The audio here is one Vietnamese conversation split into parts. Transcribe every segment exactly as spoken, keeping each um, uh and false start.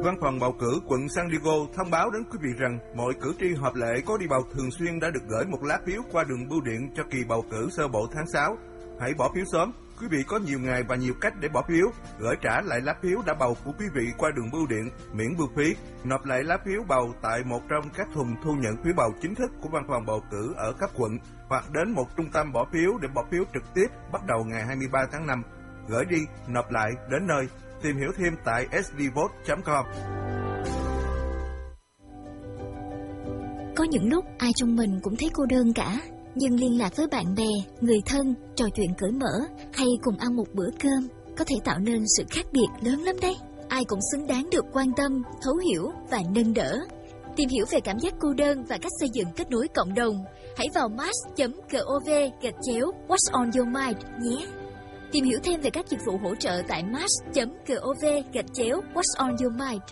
Văn phòng bầu cử quận San Diego thông báo đến quý vị rằng mọi cử tri hợp lệ có đi bầu thường xuyên đã được gửi một lá phiếu qua đường bưu điện cho kỳ bầu cử sơ bộ tháng sáu. Hãy bỏ phiếu sớm. Quý vị có nhiều ngày và nhiều cách để bỏ phiếu. Gửi trả lại lá phiếu đã bầu của quý vị qua đường bưu điện, miễn bưu phí. Nộp lại lá phiếu bầu tại một trong các thùng thu nhận phiếu bầu chính thức của văn phòng bầu cử ở cấp quận, hoặc đến một trung tâm bỏ phiếu để bỏ phiếu trực tiếp bắt đầu ngày hai mươi ba tháng năm. Gửi đi, nộp lại, đến nơi. Tìm hiểu thêm tại s d vote chấm com. Có những lúc ai trong mình cũng thấy cô đơn cả, nhưng liên lạc với bạn bè, người thân, trò chuyện cởi mở hay cùng ăn một bữa cơm có thể tạo nên sự khác biệt lớn lắm đấy. Ai cũng xứng đáng được quan tâm, thấu hiểu và nâng đỡ. Tìm hiểu về cảm giác cô đơn và cách xây dựng kết nối cộng đồng, hãy vào match chấm gov gạch chéo What's on your mind nhé. Tìm hiểu thêm về các dịch vụ hỗ trợ tại match chấm gov gạch chéo What's on your mind.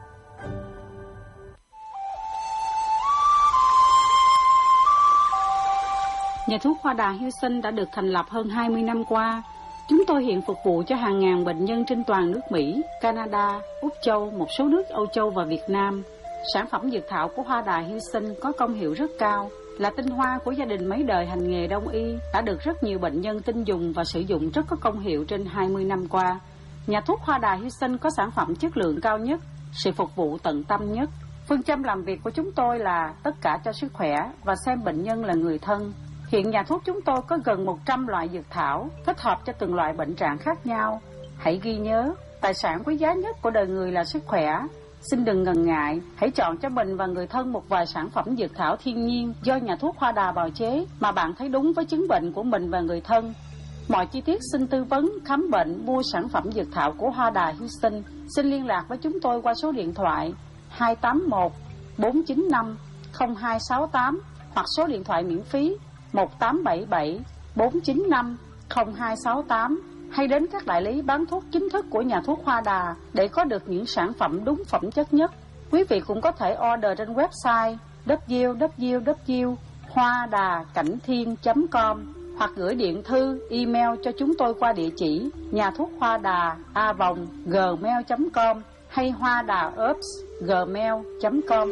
Nhà thuốc Hoa Đà Houston đã được thành lập hơn hai mươi năm qua. Chúng tôi hiện phục vụ cho hàng ngàn bệnh nhân trên toàn nước Mỹ, Canada, Úc Châu, một số nước Âu Châu và Việt Nam. Sản phẩm dược thảo của Hoa Đà Houston có công hiệu rất cao, là tinh hoa của gia đình mấy đời hành nghề đông y, đã được rất nhiều bệnh nhân tin dùng và sử dụng rất có công hiệu trên hai mươi năm qua. Nhà thuốc Hoa Đà Houston có sản phẩm chất lượng cao nhất, sự phục vụ tận tâm nhất. Phương châm làm việc của chúng tôi là tất cả cho sức khỏe và xem bệnh nhân là người thân. Hiện nhà thuốc chúng tôi có gần một trăm loại dược thảo, thích hợp cho từng loại bệnh trạng khác nhau. Hãy ghi nhớ, tài sản quý giá nhất của đời người là sức khỏe. Xin đừng ngần ngại, hãy chọn cho mình và người thân một vài sản phẩm dược thảo thiên nhiên do nhà thuốc Hoa Đà bào chế mà bạn thấy đúng với chứng bệnh của mình và người thân. Mọi chi tiết xin tư vấn, khám bệnh, mua sản phẩm dược thảo của Hoa Đà Houston. Xin liên lạc với chúng tôi qua số điện thoại hai tám một bốn chín năm không hai sáu tám hoặc số điện thoại miễn phí một tám bảy bảy bốn chín năm không hai sáu tám, hay đến các đại lý bán thuốc chính thức của nhà thuốc Hoa Đà để có được những sản phẩm đúng phẩm chất nhất. Quý vị cũng có thể order trên website w w w chấm hoa đà cảnh thiên chấm com hoặc gửi điện thư, email cho chúng tôi qua địa chỉ nhà thuốc hoa đà a vòng gmail chấm com hay hoa đà herbs gmail chấm com.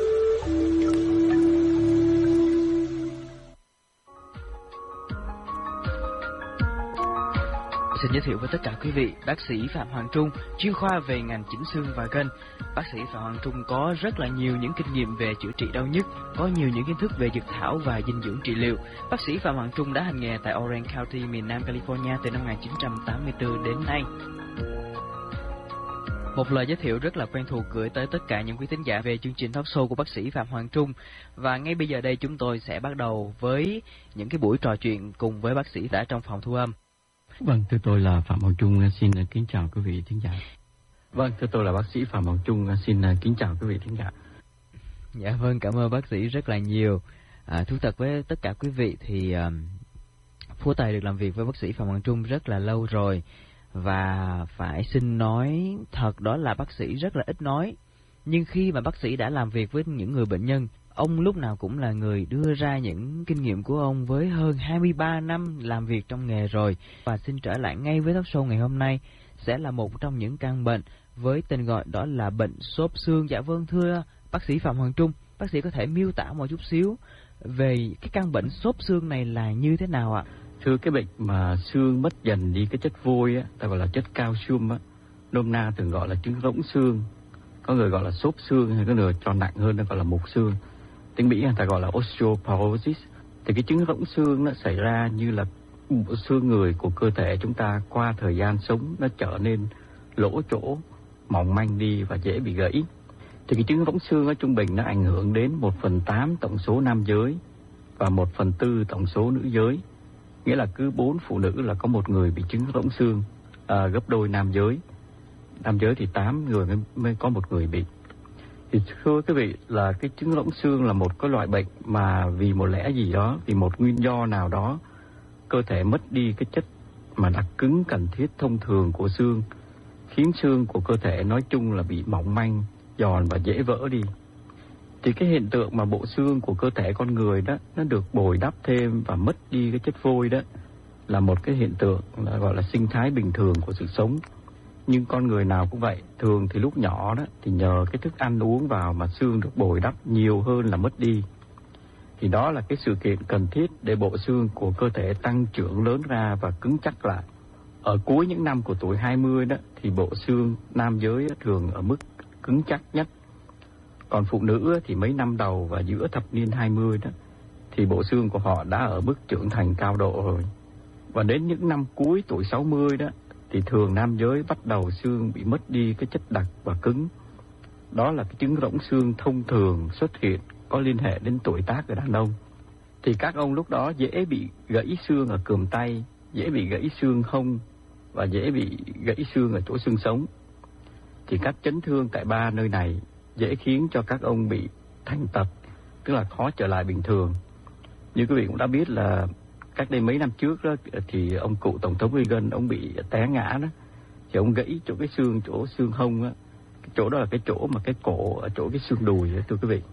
Xin giới thiệu với tất cả quý vị, bác sĩ Phạm Hoàng Trung, chuyên khoa về ngành chỉnh xương và gân. Bác sĩ Phạm Hoàng Trung có rất là nhiều những kinh nghiệm về chữa trị đau nhức, có nhiều những kiến thức về dược thảo và dinh dưỡng trị liệu. Bác sĩ Phạm Hoàng Trung đã hành nghề tại Orange County, miền Nam California từ năm một nghìn chín trăm tám mươi tư đến nay. Một lời giới thiệu rất là quen thuộc gửi tới tất cả những quý thính giả về chương trình talk show của bác sĩ Phạm Hoàng Trung. Và ngay bây giờ đây chúng tôi sẽ bắt đầu với những cái buổi trò chuyện cùng với bác sĩ đã trong phòng thu âm. Vâng, thưa tôi là Phạm Hoàng Trung, xin kính chào quý vị thính giả. Vâng, thưa tôi là bác sĩ Phạm Hoàng Trung, xin kính chào quý vị thính giả. Dạ vâng, cảm ơn bác sĩ rất là nhiều. À, thú thật với tất cả quý vị thì um, Phú Tài được làm việc với bác sĩ Phạm Hoàng Trung rất là lâu rồi. Và phải xin nói thật đó là bác sĩ rất là ít nói. Nhưng khi mà bác sĩ đã làm việc với những người bệnh nhân, ông lúc nào cũng là người đưa ra những kinh nghiệm của ông với hơn hai mươi ba năm làm việc trong nghề rồi. Và xin trở lại ngay với talk show ngày hôm nay sẽ là một trong những căn bệnh với tên gọi đó là bệnh xốp xương. Dạ vâng, thưa bác sĩ Phạm Hoàng Trung, bác sĩ có thể miêu tả một chút xíu về cái căn bệnh xốp xương này là như thế nào ạ? Thưa, cái bệnh mà xương mất dần đi cái chất vôi á, ta gọi là chất calcium á, nôm na thường gọi là chứng rỗng xương, có người gọi là xốp xương, hay có người cho nặng hơn nó gọi là mục xương. Tiếng Mỹ người ta gọi là osteoporosis. Thì cái chứng rỗng xương nó xảy ra như là xương người của cơ thể chúng ta qua thời gian sống nó trở nên lỗ chỗ, mỏng manh đi và dễ bị gãy. Thì cái chứng rỗng xương ở trung bình nó ảnh hưởng đến một phần tám tổng số nam giới và một phần tư tổng số nữ giới. Nghĩa là cứ bốn phụ nữ là có một người bị chứng rỗng xương, à, gấp đôi nam giới. Nam giới thì tám người mới, mới có một người bị. Thì thưa quý vị là cái chứng rỗng xương là một cái loại bệnh mà vì một lẽ gì đó, vì một nguyên do nào đó, cơ thể mất đi cái chất mà đặc cứng cần thiết thông thường của xương, khiến xương của cơ thể nói chung là bị mỏng manh, giòn và dễ vỡ đi. Thì cái hiện tượng mà bộ xương của cơ thể con người đó nó được bồi đắp thêm và mất đi cái chất vôi đó là một cái hiện tượng là gọi là sinh thái bình thường của sự sống. Nhưng con người nào cũng vậy, thường thì lúc nhỏ đó thì nhờ cái thức ăn uống vào mà xương được bồi đắp nhiều hơn là mất đi. Thì đó là cái sự kiện cần thiết để bộ xương của cơ thể tăng trưởng lớn ra và cứng chắc lại. Ở cuối những năm của tuổi hai mươi đó thì bộ xương nam giới thường ở mức cứng chắc nhất. Còn phụ nữ thì mấy năm đầu và giữa thập niên hai mươi đó thì bộ xương của họ đã ở mức trưởng thành cao độ rồi. Và đến những năm cuối tuổi sáu mươi đó thì thường nam giới bắt đầu xương bị mất đi cái chất đặc và cứng. Đó là cái chứng rỗng xương thông thường xuất hiện có liên hệ đến tuổi tác của đàn ông. Thì các ông lúc đó dễ bị gãy xương ở cườm tay, dễ bị gãy xương hông và dễ bị gãy xương ở chỗ xương sống. Thì các chấn thương tại ba nơi này dễ khiến cho các ông bị thành tật, tức là khó trở lại bình thường. Như quý vị cũng đã biết là cách đây mấy năm trước đó thì ông cựu tổng thống Reagan ông bị té ngã đó, thì ông gãy chỗ cái xương chỗ xương hông á, cái chỗ đó là cái chỗ mà cái cổ ở chỗ cái xương đùi đó, thưa quý vị.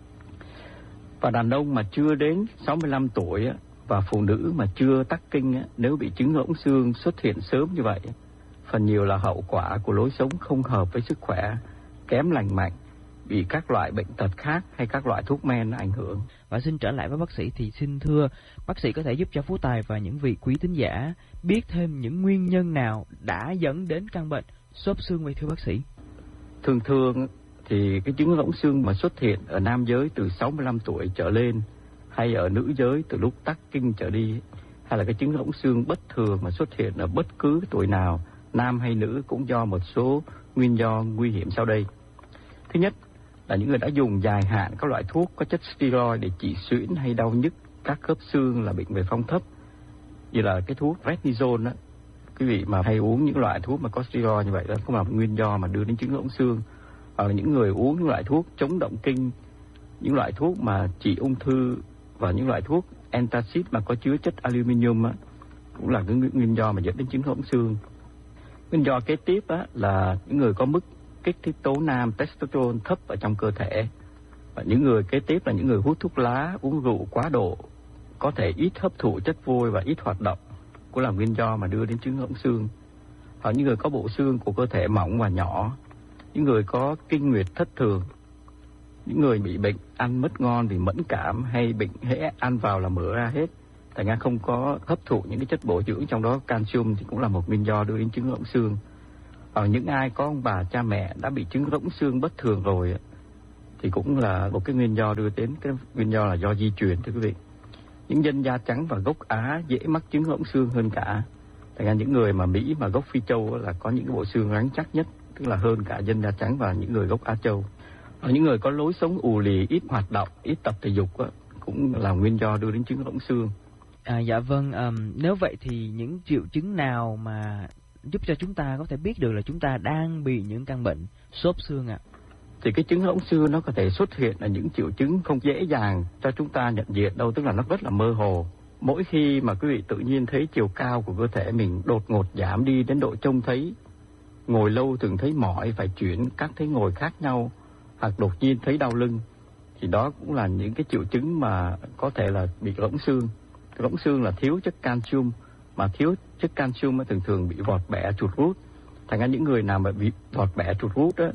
Và đàn ông mà chưa đến sáu mươi lăm tuổi á, và phụ nữ mà chưa tắc kinh á, nếu bị chứng rỗng xương xuất hiện sớm như vậy, phần nhiều là hậu quả của lối sống không hợp với sức khỏe, kém lành mạnh, bị các loại bệnh tật khác hay các loại thuốc men ảnh hưởng. Và xin trở lại với bác sĩ thì xin thưa bác sĩ có thể giúp cho Phú Tài và những vị quý thính giả biết thêm những nguyên nhân nào đã dẫn đến căn bệnh xốp xương vậy thưa bác sĩ? Thường thường thì cái chứng rỗng xương mà xuất hiện ở nam giới từ sáu mươi lăm tuổi trở lên, hay ở nữ giới từ lúc tắc kinh trở đi, hay là cái chứng rỗng xương bất thường mà xuất hiện ở bất cứ tuổi nào, nam hay nữ, cũng do một số nguyên do nguy hiểm sau đây. Thứ nhất là những người đã dùng dài hạn các loại thuốc có chất steroid để trị suyễn hay đau nhức các khớp xương là bệnh về phong thấp, như là cái thuốc prednisone đó. Quý vị mà hay uống những loại thuốc mà có steroid như vậy đó cũng là một nguyên do mà đưa đến chứng rỗng xương. Hoặc là những người uống những loại thuốc chống động kinh, những loại thuốc mà trị ung thư và những loại thuốc antacid mà có chứa chất aluminium á, cũng là cái nguyên do mà dẫn đến chứng rỗng xương. Nguyên do kế tiếp á, là những người có mức kích thích tố nam testosterone thấp ở trong cơ thể. Và những người kế tiếp là những người hút thuốc lá, uống rượu quá độ, có thể ít hấp thụ chất vôi và ít hoạt động, cũng là nguyên do mà đưa đến chứng rỗng xương. Hoặc những người có bộ xương của cơ thể mỏng và nhỏ, những người có kinh nguyệt thất thường, những người bị bệnh ăn mất ngon vì mẫn cảm hay bệnh hễ ăn vào là mỡ ra hết, thành ra không có hấp thụ những cái chất bổ dưỡng, trong đó calcium thì cũng là một nguyên do đưa đến chứng rỗng xương. Hoặc những ai có ông bà cha mẹ đã bị chứng rỗng xương bất thường rồi thì cũng là một cái nguyên do đưa đến, cái nguyên do là do di truyền thưa quý vị. Những dân da trắng và gốc Á dễ mắc chứng rỗng xương hơn cả. Thành ra những người mà Mỹ mà gốc Phi Châu là có những cái bộ xương rắn chắc nhất, tức là hơn cả dân da trắng và những người gốc Á Châu. Và những người có lối sống ù lì, ít hoạt động, ít tập thể dục á, cũng là nguyên do đưa đến chứng rỗng xương. À, dạ vâng, um, nếu vậy thì những triệu chứng nào mà giúp cho chúng ta có thể biết được là chúng ta đang bị những căn bệnh xốp xương ạ? À? Thì cái chứng rỗng xương nó có thể xuất hiện là những triệu chứng không dễ dàng cho chúng ta nhận diện đâu, tức là nó rất là mơ hồ. Mỗi khi mà quý vị tự nhiên thấy chiều cao của cơ thể mình đột ngột giảm đi đến độ trông thấy, ngồi lâu thường thấy mỏi phải chuyển các thế ngồi khác nhau, hoặc đột nhiên thấy đau lưng, thì đó cũng là những cái triệu chứng mà có thể là bị rỗng xương. Rỗng xương là thiếu chất calcium, mà thiếu chất calcium thường thường bị vọt bẹ chuột rút. Thành ra những người nào mà bị vọt bẹ chuột rút đó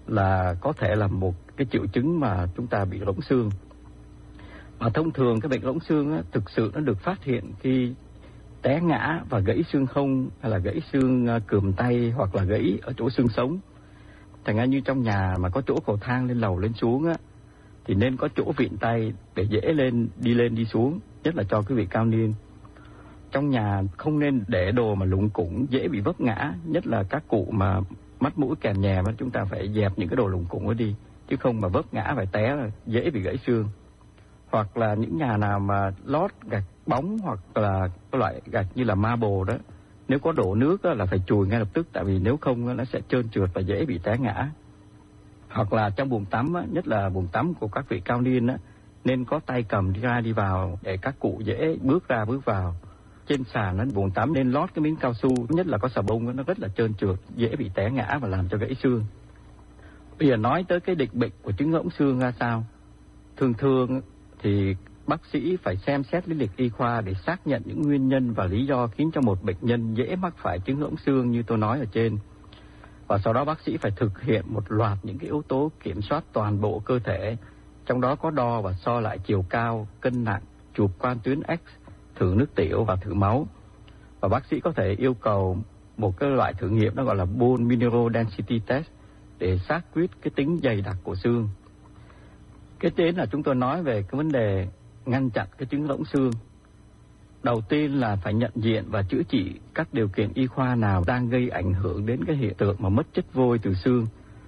là có thể là một cái triệu chứng mà chúng ta bị rỗng xương. Và thông thường cái bệnh rỗng xương á, thực sự nó được phát hiện khi té ngã và gãy xương hông, hay là gãy xương cườm tay, hoặc là gãy ở chỗ xương sống. Thành ra như trong nhà mà có chỗ cầu thang lên lầu lên xuống á, thì nên có chỗ vịn tay để dễ lên đi lên đi xuống, nhất là cho quý vị cao niên. Trong nhà không nên để đồ mà lủng củng dễ bị vấp ngã, nhất là các cụ mà mắt mũi kèm nhè, mà chúng ta phải dẹp những cái đồ lủng củng ấy đi, chứ không mà vấp ngã phải té là dễ bị gãy xương. Hoặc là những nhà nào mà lót gạch bóng hoặc là cái loại gạch như là marble đó, nếu có đổ nước đó là phải chùi ngay lập tức, tại vì nếu không nó sẽ trơn trượt và dễ bị té ngã. Hoặc là trong buồng tắm, nhất là buồng tắm của các vị cao niên, nên có tay cầm đi ra đi vào để các cụ dễ bước ra bước vào. Trên sàn nó buồng tắm nên lót cái miếng cao su, nhất là có xà bông, nó rất là trơn trượt, dễ bị té ngã và làm cho gãy xương. Bây giờ nói tới cái định bệnh của chứng rỗng xương ra sao. Thường thường thì bác sĩ phải xem xét lý lịch y khoa để xác nhận những nguyên nhân và lý do khiến cho một bệnh nhân dễ mắc phải chứng rỗng xương như tôi nói ở trên. Và sau đó bác sĩ phải thực hiện một loạt những cái yếu tố kiểm soát toàn bộ cơ thể, trong đó có đo và so lại chiều cao, cân nặng, chụp quang tuyến X, thử nước tiểu và thử máu. Và bác sĩ có thể yêu cầu một cái loại thử nghiệm nó gọi là bone mineral density test để xác quyết cái tính dày đặc của xương. Kế đến là chúng tôi nói về cái vấn đề ngăn chặn cái chứng rỗng xương. Đầu tiên là phải nhận diện và chữa trị các điều kiện y khoa nào đang gây ảnh hưởng đến cái hiện tượng mà mất chất vôi từ xương.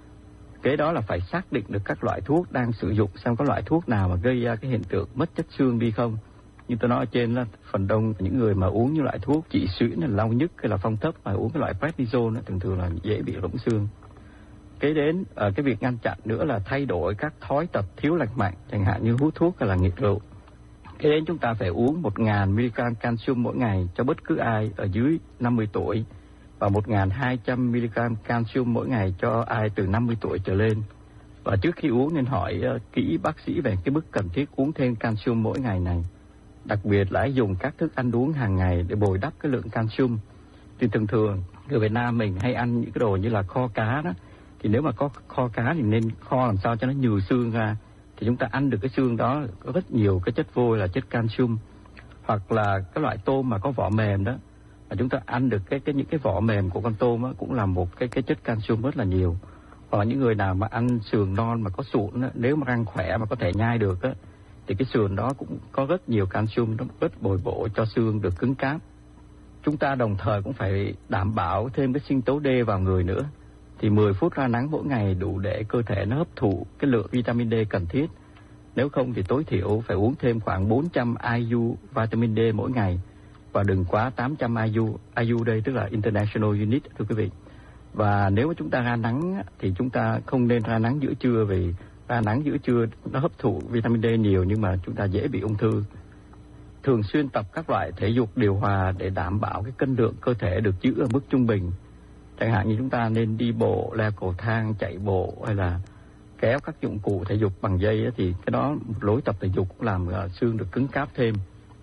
Kế đó là phải xác định được các loại thuốc đang sử dụng, xem có loại thuốc nào mà gây ra cái hiện tượng mất chất xương đi không. Như tôi nói ở trên là phần đông những người mà uống những loại thuốc trị suyễn, là đau nhức hay là phong thấp mà uống cái loại prednisone thường thường là dễ bị rỗng xương. Kế đến ở cái việc ngăn chặn nữa là thay đổi các thói tập thiếu lành mạnh, chẳng hạn như hút thuốc hay là nghiện rượu. Kế đến chúng ta phải uống một nghìn mi-li-gam canxi mỗi ngày cho bất cứ ai ở dưới năm mươi tuổi và một nghìn hai trăm mi-li-gam canxi mỗi ngày cho ai từ năm mươi tuổi trở lên. Và trước khi uống nên hỏi kỹ bác sĩ về cái mức cần thiết uống thêm canxi mỗi ngày này. Đặc biệt là dùng các thức ăn uống hàng ngày để bồi đắp cái lượng canxi. Thì thường thường người Việt Nam mình hay ăn những cái đồ như là kho cá đó. Thì nếu mà có kho cá thì nên kho làm sao cho nó nhừ xương ra. Thì chúng ta ăn được cái xương đó có rất nhiều cái chất vôi là chất calcium. Hoặc là cái loại tôm mà có vỏ mềm đó, mà chúng ta ăn được cái cái những cái vỏ mềm của con tôm đó, cũng là một cái cái chất calcium rất là nhiều. Hoặc là những người nào mà ăn sườn non mà có sụn đó, nếu mà răng khỏe mà có thể nhai được đó, thì cái sườn đó cũng có rất nhiều calcium, nó rất bồi bổ cho xương được cứng cáp. Chúng ta đồng thời cũng phải đảm bảo thêm cái sinh tố D vào người nữa. Thì mười phút ra nắng mỗi ngày đủ để cơ thể nó hấp thụ cái lượng vitamin D cần thiết. Nếu không thì tối thiểu phải uống thêm khoảng bốn trăm i u vitamin D mỗi ngày và đừng quá tám trăm i u. i u đây tức là International Unit thưa quý vị. Và nếu mà chúng ta ra nắng thì chúng ta không nên ra nắng giữa trưa, vì ra nắng giữa trưa nó hấp thụ vitamin D nhiều nhưng mà chúng ta dễ bị ung thư. Thường xuyên tập các loại thể dục điều hòa để đảm bảo cái cân lượng cơ thể được giữ ở mức trung bình. Chẳng hạn như chúng ta nên đi bộ, leo cầu thang, chạy bộ hay là kéo các dụng cụ thể dục bằng dây, thì cái đó một lối tập thể dục cũng làm xương được cứng cáp thêm.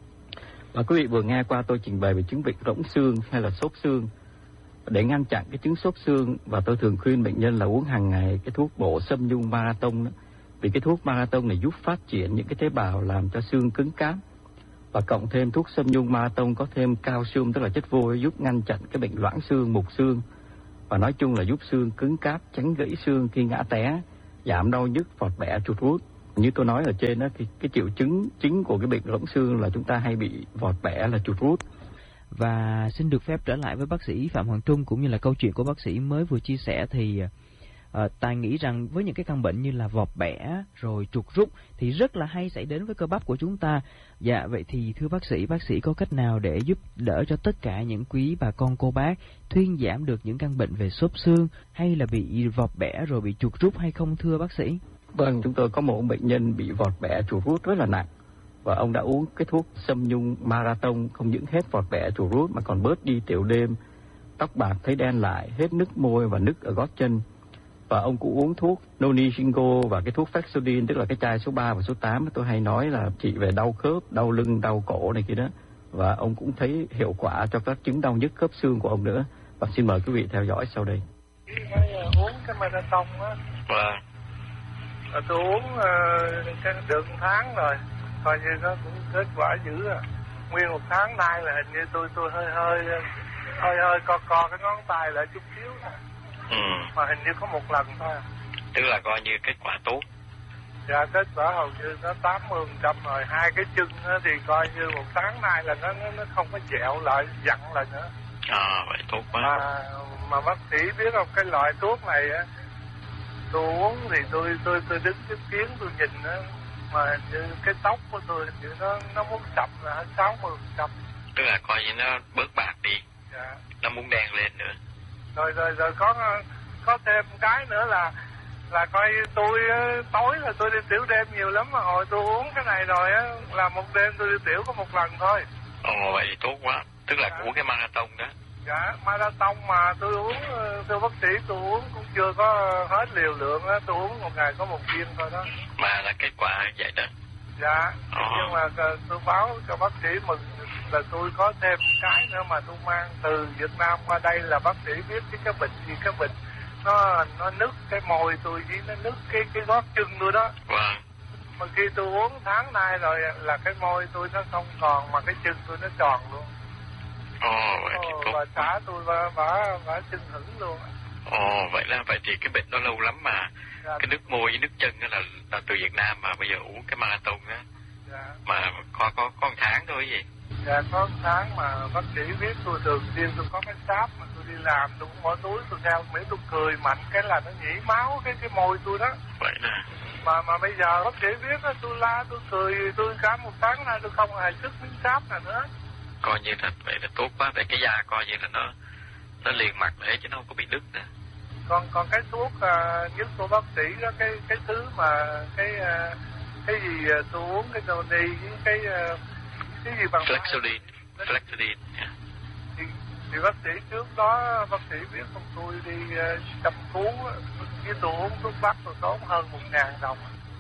Và quý vị vừa nghe qua tôi trình bày về chứng bệnh rỗng xương hay là xốp xương. Để ngăn chặn cái chứng xốp xương, và tôi thường khuyên bệnh nhân là uống hàng ngày cái thuốc bổ Sâm Nhung Marathon đó. Vì cái thuốc Marathon này giúp phát triển những cái tế bào làm cho xương cứng cáp. Và cộng thêm thuốc Sâm Nhung Marathon có thêm calcium tức là chất vôi, giúp ngăn chặn cái bệnh loãng xương, mục xương. Và nói chung là giúp xương cứng cáp, tránh gãy xương khi ngã té, giảm đau nhức, vọt bẻ, chuột rút. Như tôi nói ở trên đó, thì cái triệu chứng chính của cái bệnh rỗng xương là chúng ta hay bị vọt bẻ, là chuột rút. Và xin được phép trở lại với bác sĩ Phạm Hoàng Trung cũng như là câu chuyện của bác sĩ mới vừa chia sẻ. Thì uh, Tài nghĩ rằng với những cái căn bệnh như là vọt bẻ rồi chuột rút thì rất là hay xảy đến với cơ bắp của chúng ta. Dạ, vậy thì thưa bác sĩ, bác sĩ có cách nào để giúp đỡ cho tất cả những quý bà con cô bác thuyên giảm được những căn bệnh về xốp xương hay là bị vọt bẻ rồi bị chuột rút hay không thưa bác sĩ? Vâng, chúng tôi có một bệnh nhân bị vọt bẻ chuột rút rất là nặng. Và ông đã uống cái thuốc Sâm Nhung Marathon không những hết vọt bẻ chuột rút mà còn bớt đi tiểu đêm, tóc bạc thấy đen lại, hết nứt môi và nứt ở gót chân. Và ông cũng uống thuốc Noni Shingo và cái thuốc Fexodin, tức là cái chai số ba và số tám tôi hay nói là trị về đau khớp, đau lưng, đau cổ này kia đó. Và ông cũng thấy hiệu quả cho các chứng đau nhức khớp xương của ông nữa. Và xin mời quý vị theo dõi sau đây. Uống cái Marathon á. Vâng. Tôi uống uh, được một tháng rồi, coi như nó cũng kết quả dữ à. Nguyên một tháng nay là hình như tôi tôi hơi hơi hơi hơi co co cái ngón tay lại chút xíu nè. Ừ. Mà hình như có một lần thôi. Tức là coi như kết quả tốt. Dạ, kết quả hầu như nó tám mươi phần trăm rồi. Hai cái chân thì coi như một tháng nay là nó nó không có dẹo lại, dặn lại nữa. À, vậy tốt quá. Mà, mà bác sĩ biết không, cái loại thuốc này á, tôi uống thì tôi tôi tôi đứng chứng kiến tôi nhìn á, mà như cái tóc của tôi thì nó nó muốn sập là hết sáu mươi phần trăm. Tức là coi như nó bớt bạc đi. Dạ. Nó muốn đen lên nữa. Rồi rồi rồi có có thêm cái nữa là là coi tôi tối là tôi đi tiểu đêm nhiều lắm, mà hồi tôi uống cái này rồi á là một đêm tôi đi tiểu có một lần thôi. Ồ, vậy thì tốt quá. Tức là dạ. Uống cái Marathon đó. Dạ, Marathon mà tôi uống, thưa bác sĩ, tôi uống cũng chưa có hết liều lượng á, tôi uống một ngày có một viên thôi đó. Mà là kết quả vậy đó. Dạ, Ồ. nhưng mà tôi báo cho bác sĩ mừng là tôi có thêm cái nữa mà tôi mang từ Việt Nam qua đây, là bác sĩ biết cái cái bệnh gì, cái bệnh nó nó nứt cái môi tôi với nó nứt cái cái gót chân tôi đó. Vâng. Mà khi tôi uống tháng nay rồi là cái môi tôi nó không còn mà cái chân tôi nó tròn luôn. Ồ, vậy thì tốt. Và xã tôi và bả bả chân hững luôn. Ồ, vậy là vậy thì cái bệnh đó lâu lắm mà. Dạ. Cái nước môi với nước chân đó là, là từ Việt Nam mà bây giờ uống cái marathon á. Dạ. Mà có có có một tháng thôi gì. Dạ có một tháng mà bác sĩ biết tôi thường xuyên tôi có cái sáp mà tôi đi làm tôi cũng bỏ túi tôi theo miễn tôi cười mạnh cái là nó nhỉ máu cái cái môi tôi đó. Vậy nè. Mà mà bây giờ bác sĩ biết đó, tôi la tôi cười tôi cả một tháng nay tôi không hề sức miếng sáp nào nữa. Coi như là vậy là tốt quá, vậy cái da coi như là nó nó liền mặt để chứ nó không có bị đứt nữa. Còn còn cái thuốc uh, nhất của bác sĩ đó cái cái thứ mà cái uh, cái gì uh, tôi uống cái noni với cái uh, cái gì bằng Flexolin, Flexolin. Yeah. Thì, thì bác sĩ trước đó bác sĩ biết con tôi đi uh, chăm cứu với tôi uống thuốc bắc tôi tốn hơn một ngàn đồng.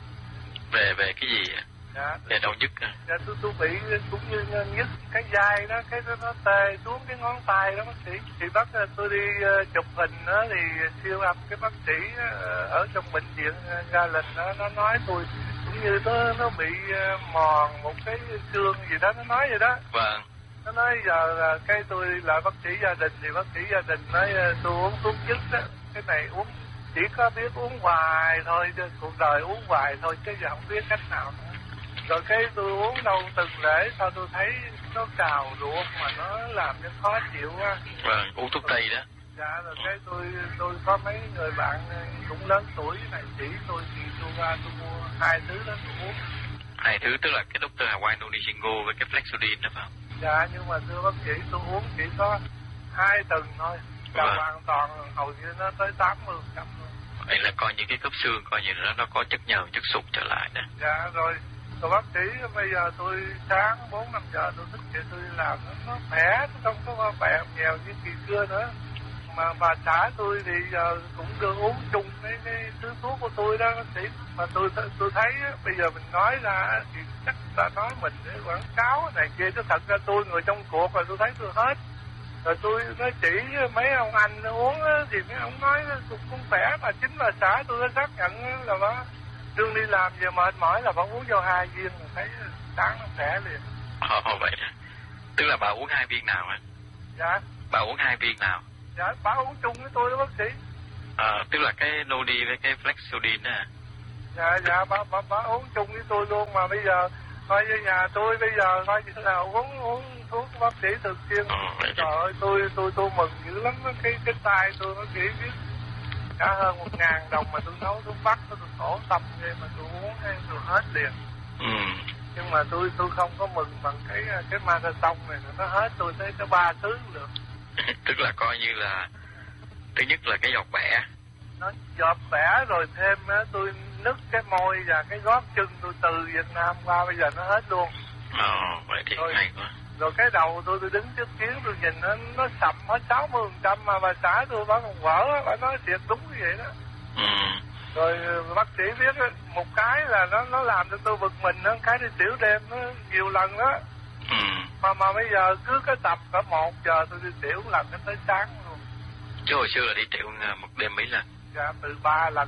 Về về cái gì? Dạ. Về đau nhức à? Dạ tôi tôi bị cũng như nhức cái vai đó, cái nó, nó tê xuống cái ngón tay đó bác sĩ. Thì bác tôi đi uh, chụp hình đó thì siêu âm cái bác sĩ uh, ở trong bệnh viện uh, Ga Linh đó nó nói tôi cũng như nó nó bị uh, mòn một cái xương gì đó nó nói vậy đó. Vâng. Nó nói giờ là cái tôi là bác sĩ gia đình thì bác sĩ gia đình nói uh, tôi uống thuốc nhức đó, cái này uống chỉ có biết uống hoài thôi chứ cuộc đời uống hoài thôi chứ giờ không biết cách nào nữa. Rồi cái tôi uống đâu từng lễ sao tôi thấy nó cào ruột mà nó làm cho khó chịu quá. Vâng, uống thuốc tây đó. Dạ rồi cái tôi tôi có mấy người bạn cũng lớn tuổi này chỉ tôi thì tôi ra tôi mua hai thứ đó tôi uống. Hai thứ tức là cái doctor Hawaii Nodishingo với cái Flexolin đó phải không? Dạ nhưng mà thưa bác sĩ tôi uống chỉ có hai tuần thôi. Và vâng. Hoàn toàn hầu như nó tới tám mươi phần trăm luôn. Vậy là coi như cái khớp xương coi như nó nó có chất nhờn chất sụt trở lại đó. Dạ rồi. Rồi bác sĩ bây giờ tôi sáng bốn năm giờ tôi thức dậy tôi đi làm nó, nó khỏe, nó không có bèo nhèo như kỳ xưa nữa. Mà bà xã tôi thì giờ cũng đưa uống chung cái, cái thứ thuốc của tôi đó bác sĩ. Mà tôi tôi thấy bây giờ mình nói ra thì chắc ta nói mình để quảng cáo này kia chứ thật ra tôi người trong cuộc rồi tôi thấy tôi hết. Rồi tôi nói chỉ mấy ông anh uống thì mấy ông nói cũng, cũng khỏe mà chính là xã tôi xác nhận là đó. Đương đi làm giờ mệt mỏi là vẫn uống vô hai viên rồi thấy sáng nó khỏe liền. Ồ vậy đó. Tức là bà uống hai viên nào hả? Dạ. Bà uống hai viên nào? Dạ, bà uống chung với tôi đó bác sĩ. Ờ, tức là cái Nodi với cái Flexolin đó à? Dạ, dạ, bà, bà, bà uống chung với tôi luôn mà bây giờ coi như nhà tôi bây giờ coi như là uống uống thuốc bác sĩ thường xuyên. Ồ, vậy trời ơi, tôi tôi tôi mừng dữ lắm cái cái tay tôi bác sĩ biết. Cả hơn một ngàn đồng mà tôi nấu thuốc bắc tôi khổ tâm vậy mà tôi uống hay tôi hết liền. Ừ. Nhưng mà tôi tôi không có mừng bằng cái cái marathon này nó hết tôi thấy có ba thứ được. Tức là coi như là thứ nhất là cái giọt bẻ. Nó giọt bẻ rồi thêm á tôi nứt cái môi và cái gót chân tôi từ Việt Nam qua bây giờ nó hết luôn. Ồ, vậy thì rồi, hay quá. Rồi cái đầu tôi tôi đứng trước kiến tôi nhìn nó nó sậm hết sáu mươi phần trăm mà bà xã tôi bà còn vỡ bà nói thiệt đúng như vậy đó. Ừ. Rồi bác sĩ biết một cái là nó nó làm cho tôi bực mình đó, cái đi tiểu đêm nó nhiều lần đó. Ừ. Mà mà bây giờ cứ cái tập cả một giờ tôi đi tiểu lần đến tới sáng luôn. Chứ hồi xưa là đi tiểu một đêm mấy lần? Dạ từ ba lần.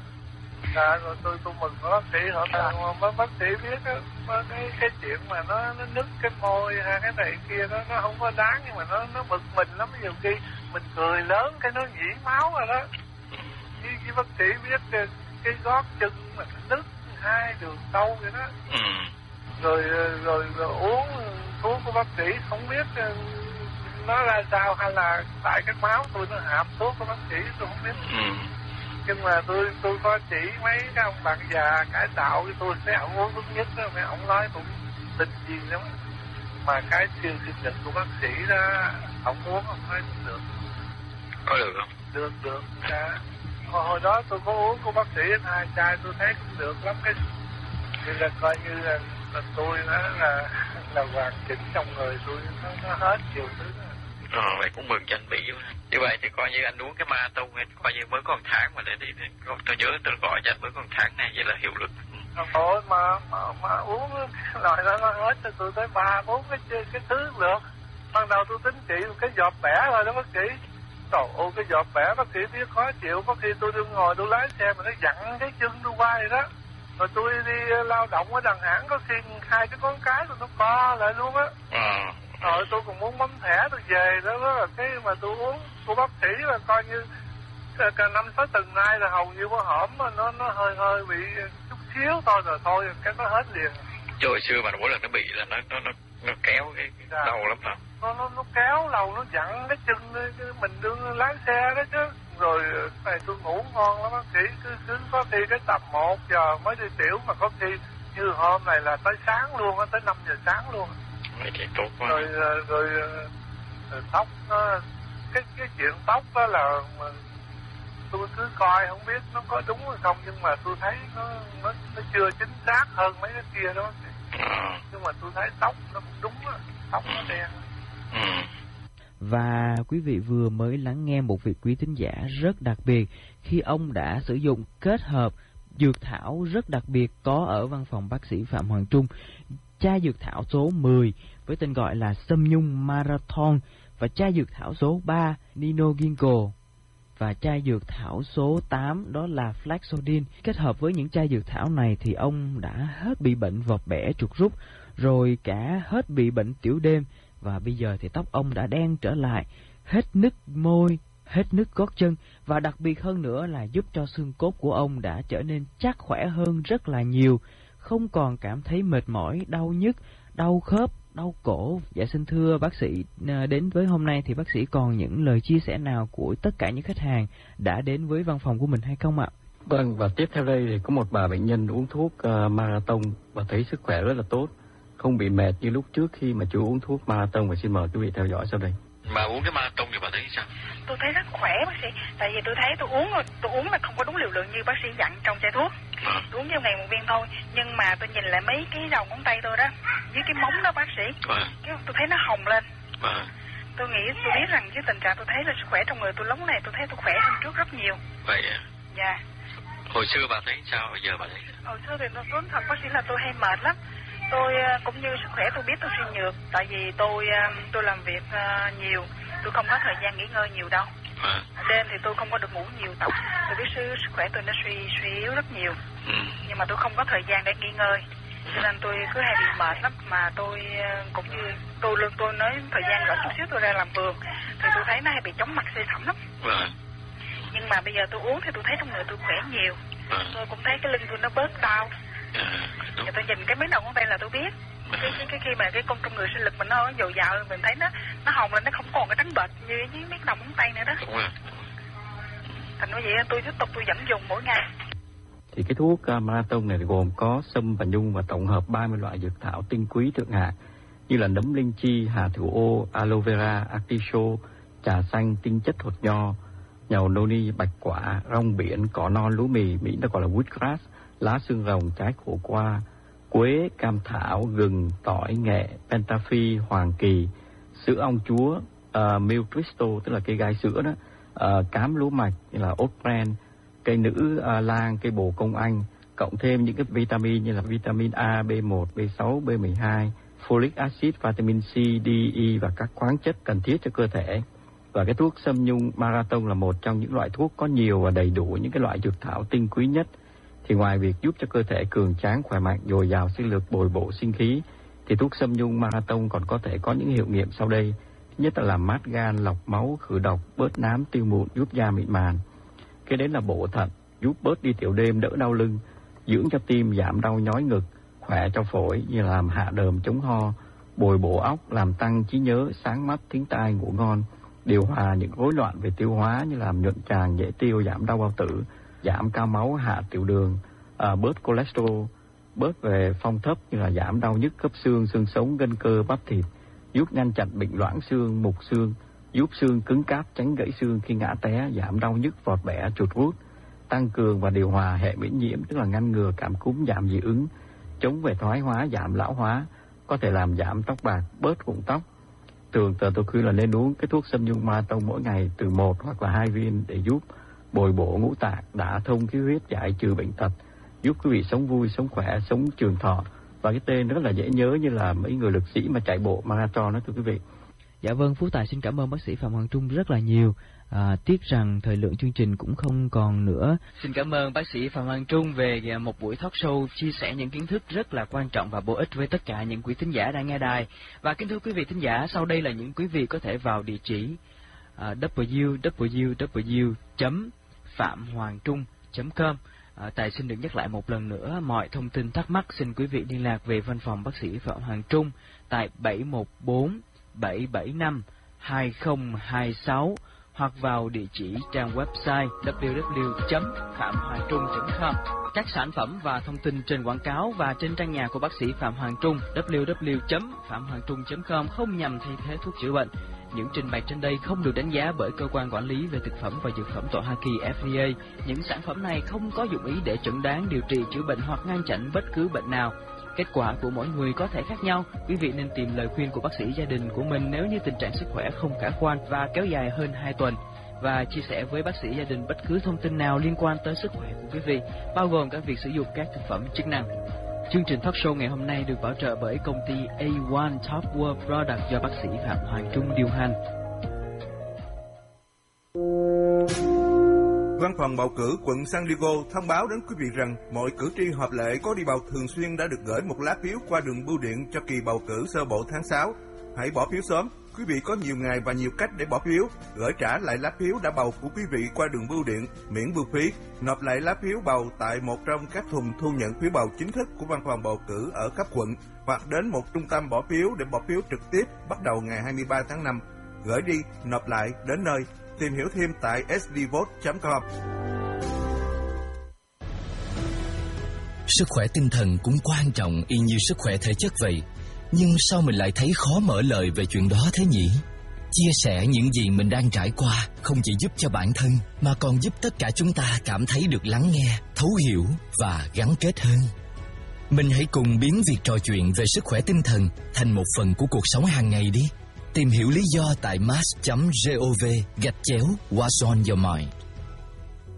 Dạ rồi tôi tôi mừng bác sĩ hỏi bác bác sĩ biết đó, cái cái chuyện mà nó nó nứt cái môi hay cái này kia nó nó không có đáng nhưng mà nó nó bực mình lắm, nhiều khi mình cười lớn cái nó nhỉ máu rồi đó. Với, với bác sĩ biết cái, cái gót chân mà nó nứt hai đường sâu vậy đó. Ừ. Rồi, rồi rồi uống thuốc của bác sĩ không biết nó ra sao hay là tại cái máu tôi nó hạp thuốc của bác sĩ tôi không biết. Ừ. Nhưng mà tôi tôi có chỉ mấy cái ông bạn già cải tạo với tôi mấy ông uống thuốc nhất đó, mấy ông nói cũng tình gì lắm. Mà cái siêu sinh lực của bác sĩ đó ông uống không nói cũng được. Có được không? Được được. Dạ. Hồi, hồi đó tôi có uống của bác sĩ hai chai tôi thấy cũng được lắm cái thì là coi như là, là tôi nó là là hoàn chỉnh trong người tôi nó, nó hết nhiều thứ. Ờ, vậy cũng mừng cho anh Bị quá. Như vậy thì coi như anh uống cái marathon coi như mới còn tháng mà để đi, tôi nhớ tôi gọi cho anh mới còn tháng này, vậy là hiệu lực. Ôi mà, mà mà uống loại đó nó hết cho tôi tới ba bốn cái cái thứ được. Ban đầu tôi tính trị một cái giọt bẻ rồi đó bác sĩ. Trời ơi, cái giọt bẻ bác sĩ biết khó chịu, có khi tôi đừng ngồi tôi lái xe mà nó dặn cái chân tôi qua vậy đó. Rồi tôi đi lao động ở đằng hãng có khi hai cái con cái tôi nó co lại luôn á. À. Rồi tôi còn muốn bấm thẻ tôi về đó, đó là cái mà tôi uống của bác sĩ là coi như cả năm sáu tuần nay là hầu như có hổm mà nó nó hơi hơi bị chút xíu thôi rồi thôi cái nó hết liền. Chứ hồi xưa mà mỗi lần nó bị là nó nó nó, nó kéo cái, cái dạ. đầu lắm hả? Nó nó nó kéo đầu nó dặn cái chân cái mình đương lái xe đó chứ. Rồi này tôi ngủ ngon lắm bác sĩ, cứ cứ có khi cái tầm một giờ mới đi tiểu mà có khi như hôm này là tới sáng luôn á, tới năm giờ sáng luôn. Vậy thì tốt quá. Rồi rồi, rồi, rồi tóc nó cái cái chuyện tóc đó là tôi cứ coi không biết nó có đúng hay không, nhưng mà tôi thấy nó nó, nó chưa chính xác hơn mấy cái kia đó. À. Nhưng mà tôi thấy tóc nó cũng đúng á, tóc nó đen. Ừ. Và quý vị vừa mới lắng nghe một vị quý thính giả rất đặc biệt khi ông đã sử dụng kết hợp dược thảo rất đặc biệt có ở văn phòng bác sĩ Phạm Hoàng Trung, chai dược thảo số mười với tên gọi là Sâm Nhung Marathon và chai dược thảo số ba Nino Ginkgo và chai dược thảo số tám đó là Flaxodin. Kết hợp với những chai dược thảo này thì ông đã hết bị bệnh vọt bẻ chuột rút, rồi cả hết bị bệnh tiểu đêm, và bây giờ thì tóc ông đã đen trở lại, hết nứt môi, hết nứt gót chân, và đặc biệt hơn nữa là giúp cho xương cốt của ông đã trở nên chắc khỏe hơn rất là nhiều, không còn cảm thấy mệt mỏi, đau nhức, đau khớp, đau cổ. Dạ xin thưa bác sĩ, đến với hôm nay thì bác sĩ còn những lời chia sẻ nào của tất cả những khách hàng đã đến với văn phòng của mình hay không ạ? Vâng, và tiếp theo đây thì có một bà bệnh nhân uống thuốc uh, Marathon và thấy sức khỏe rất là tốt, không bị mệt như lúc trước khi mà chưa uống thuốc Marathon, và xin mời quý vị theo dõi sau đây. Mà uống cái Marathon thì bà thấy sao? Tôi thấy rất khỏe bác sĩ, tại vì tôi thấy tôi uống tôi uống là không có đúng liều lượng như bác sĩ dặn trong chai thuốc. À. Tôi uống theo ngày một viên thôi, nhưng mà tôi nhìn lại mấy cái đầu ngón tay tôi đó, với cái móng đó bác sĩ, à. cái tôi thấy nó hồng lên. À. Tôi nghĩ tôi biết rằng cái tình trạng tôi thấy là sức khỏe trong người tôi lúc này tôi thấy tôi khỏe hơn trước rất nhiều. Vậy à? Dạ. Hồi xưa bà thấy sao, bây giờ bà thấy sao? Hồi xưa thì tôi nói thật bác sĩ là tôi hay mệt lắm. Tôi cũng như sức khỏe tôi biết tôi suy nhược, tại vì tôi tôi làm việc nhiều, tôi không có thời gian nghỉ ngơi nhiều đâu. À. Đêm thì tôi không có được ngủ nhiều tập, tôi biết sức, sức khỏe tôi nó suy suy yếu rất nhiều. Ừ. Nhưng mà tôi không có thời gian để nghỉ ngơi, cho nên tôi cứ hay bị mệt lắm. Mà tôi cũng như tôi luôn tôi nói thời gian rảnh chút xíu tôi ra làm vườn thì tôi thấy nó hay bị chóng mặt xê thẳm lắm. À. Nhưng mà bây giờ tôi uống thì tôi thấy trong người tôi khỏe nhiều. À. Tôi cũng thấy cái lưng tôi nó bớt đau. À, giờ tôi nhìn cái mấy đầu ngón tay là tôi biết à. cái, cái, cái khi mà cái con trong người sinh lực mình nó dồi dào mình thấy nó nó hồng lên, nó không còn cái trắng bệch như với mấy đầu ngón tay nữa đó. Đúng rồi. Thành như vậy tôi tiếp tục tôi vẫn dùng mỗi ngày. Thì cái thuốc uh, Marathon này gồm có sâm và nhung và tổng hợp ba mươi loại dược thảo tinh quý thượng hạng như là nấm linh chi, hà thủ ô, aloe vera, artichoke, trà xanh, tinh chất hột nho, nhầu noni, bạch quả, rong biển, cỏ non, lúa mì, Mỹ nó gọi là woodgrass, lá xương rồng, trái khổ qua, quế, cam thảo, gừng, tỏi, nghệ, pentaphi, hoàng kỳ, sữa ong chúa, uh, milk crystal tức là cây gai sữa đó, uh, cám lúa mạch như là oat bran, cây nữ uh, lang, cây bồ công anh, cộng thêm những cái vitamin như là vitamin A, B một, B sáu, B mười hai, folic acid, vitamin C, D, E và các khoáng chất cần thiết cho cơ thể. Và cái thuốc sâm nhung Marathon là một trong những loại thuốc có nhiều và đầy đủ những cái loại dược thảo tinh quý nhất. Thì ngoài việc giúp cho cơ thể cường tráng, khỏe mạnh, dồi dào sinh lực, bồi bổ sinh khí, thì thuốc sâm nhung Marathon còn có thể có những hiệu nghiệm sau đây. Thứ nhất là làm mát gan, lọc máu, khử độc, bớt nám, tiêu mụn, giúp da mịn màng. Cái đến là bổ thận, giúp bớt đi tiểu đêm, đỡ đau lưng, dưỡng cho tim, giảm đau nhói ngực, khỏe cho phổi như là làm hạ đờm, chống ho, bồi bổ óc, làm tăng trí nhớ, sáng mắt, thính tai, ngủ ngon, điều hòa những rối loạn về tiêu hóa như làm nhuận tràng, dễ tiêu, giảm đau bao tử, giảm cao máu, hạ tiểu đường, à, bớt cholesterol, bớt về phong thấp như là giảm đau nhức khớp xương, xương sống, gân cơ, bắp thịt, giúp ngăn chặn bệnh loãng xương, mục xương, giúp xương cứng cáp, tránh gãy xương khi ngã té, giảm đau nhức, vọt bẻ, chuột rút, tăng cường và điều hòa hệ miễn nhiễm, tức là ngăn ngừa cảm cúm, giảm dị ứng, chống về thoái hóa, giảm lão hóa, có thể làm giảm tóc bạc, bớt rụng tóc. Thường tờ tôi khuyên là nên uống cái thuốc sâm nhung Marathon mỗi ngày từ một hoặc là hai viên để giúp bồi bổ ngũ tạng, đả thông khí huyết, giải trừ bệnh tật, giúp quý vị sống vui, sống khỏe, sống trường thọ. Và cái tên rất là dễ nhớ như là mấy người lực sĩ mà chạy bộ marathon đó thưa quý vị. Dạ vâng, Phú Tài xin cảm ơn bác sĩ Phạm Hoàng Trung rất là nhiều. À, tiếc rằng thời lượng chương trình cũng không còn nữa. Xin cảm ơn bác sĩ Phạm Hoàng Trung về một buổi talk show chia sẻ những kiến thức rất là quan trọng và bổ ích với tất cả những quý thính giả đang nghe đài. Và kính thưa quý vị thính giả, sau đây là những quý vị có thể vào địa chỉ uh, w w w chấm phạm hoàng trung chấm com. À, Tài xin được nhắc lại một lần nữa, mọi thông tin thắc mắc xin quý vị liên lạc về văn phòng bác sĩ Phạm Hoàng Trung tại bảy một bốn bảy bảy năm hai không hai sáu hoặc vào địa chỉ trang website w w w chấm phạm hoàng trung chấm com. Các sản phẩm và thông tin trên quảng cáo và trên trang nhà của bác sĩ Phạm Hoàng Trung w w w chấm phạm hoàng trung chấm com không nhằm thay thế thuốc chữa bệnh. Những trình bày trên đây không được đánh giá bởi cơ quan quản lý về thực phẩm và dược phẩm tại Hoa Kỳ F D A. Những sản phẩm này không có dụng ý để chẩn đoán, điều trị, chữa bệnh hoặc ngăn chặn bất cứ bệnh nào. Kết quả của mỗi người có thể khác nhau. Quý vị nên tìm lời khuyên của bác sĩ gia đình của mình nếu như tình trạng sức khỏe không khả quan và kéo dài hơn hai tuần. Và chia sẻ với bác sĩ gia đình bất cứ thông tin nào liên quan tới sức khỏe của quý vị, bao gồm cả việc sử dụng các thực phẩm chức năng. Chương trình talk show ngày hôm nay được bảo trợ bởi công ty A một Top World Product do bác sĩ Phạm Hoàng Trung điều hành. Văn phòng bầu cử quận San Diego thông báo đến quý vị rằng mọi cử tri hợp lệ có đi bầu thường xuyên đã được gửi một lá phiếu qua đường bưu điện cho kỳ bầu cử sơ bộ tháng sáu. Hãy bỏ phiếu sớm. Quý vị có nhiều ngày và nhiều cách để bỏ phiếu. Gửi trả lại lá phiếu đã bầu của quý vị qua đường bưu điện miễn bưu phí. Nộp lại lá phiếu bầu tại một trong các thùng thu nhận phiếu bầu chính thức của văn phòng bầu cử ở cấp quận, hoặc đến một trung tâm bỏ phiếu để bỏ phiếu trực tiếp bắt đầu ngày hai mươi ba tháng năm. Gửi đi, nộp lại, đến nơi. Tìm hiểu thêm tại s d vote chấm com. Sức khỏe tinh thần cũng quan trọng y như sức khỏe thể chất vậy. Nhưng sao mình lại thấy khó mở lời về chuyện đó thế nhỉ? Chia sẻ những gì mình đang trải qua không chỉ giúp cho bản thân, mà còn giúp tất cả chúng ta cảm thấy được lắng nghe, thấu hiểu và gắn kết hơn. Mình hãy cùng biến việc trò chuyện về sức khỏe tinh thần thành một phần của cuộc sống hàng ngày đi. Tìm hiểu lý do tại mass chấm gov gạch chéo What's on your mind.